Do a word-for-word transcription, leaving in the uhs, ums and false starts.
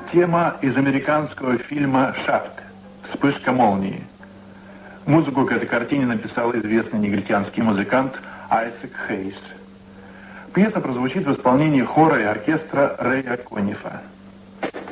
Тема из американского фильма «Шафт. Вспышка молнии». Музыку к этой картине написал известный негритянский музыкант Айзек Хейс. Пьеса прозвучит в исполнении хора и оркестра Рэя Коннифа.